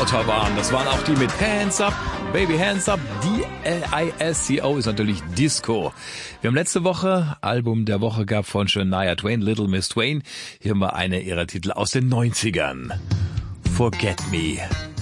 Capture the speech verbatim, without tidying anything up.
Autobahn. Das waren auch die mit Hands Up, Baby Hands Up. D L I S C O ist natürlich Disco. Wir haben letzte Woche Album der Woche gehabt von Shania Twain, Little Miss Twain. Hier haben wir eine ihrer Titel aus den neunzigern. Forget Me.